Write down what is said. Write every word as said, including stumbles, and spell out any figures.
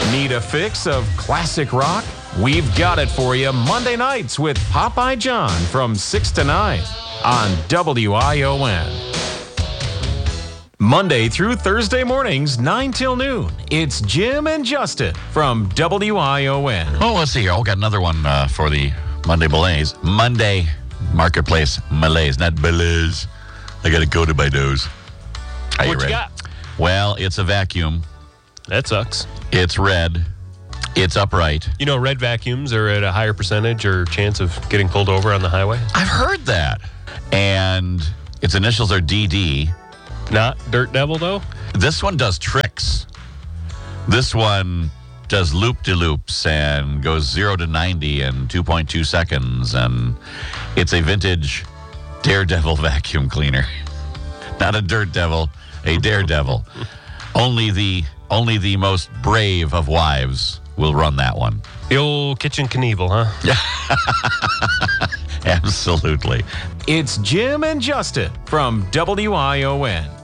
Need a fix of classic rock? We've got it for you Monday nights with Popeye John from six to nine on W I O N. Monday through Thursday mornings, nine till noon. It's Jim and Justin from W I O N. Oh, let's see here. Oh, got another one uh, for the Monday malaise. Monday Marketplace malaise, not malaise. I got to go to my nose. Are you What ready? you got? Well, it's a vacuum. That sucks. It's red. It's upright. You know, red vacuums are at a higher percentage or chance of getting pulled over on the highway. I've heard that. And its initials are D D. Not Dirt Devil, though? This one does tricks. This one does loop-de-loops and goes zero to ninety in two point two seconds. And it's a vintage Daredevil vacuum cleaner. Not a Dirt Devil, a Daredevil. Only the only the most brave of wives will run that one. The old Kitchen Knievel, huh? Absolutely. It's Jim and Justin from W I O N.